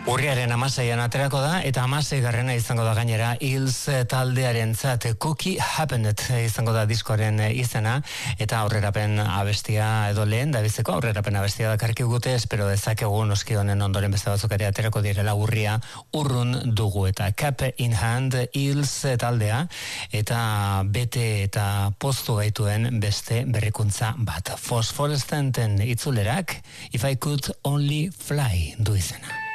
Urriaren 16an aterako da, eta 16garrena izango da gainera Hills taldearen zat Cookie Happened izango da diskoaren izena, eta aurrerapen abestia edo lehen da bizeko aurrerapen abestia dakarki gute, espero dezakegu noski honen ondoren beste batzuk ere aterako direla urria urrun dugu, eta Cap in Hand Hills taldea, eta bete eta poztu gaituen beste berrikuntza bat. Phosphorescenten itzulerak If I Could Only Fly du izena.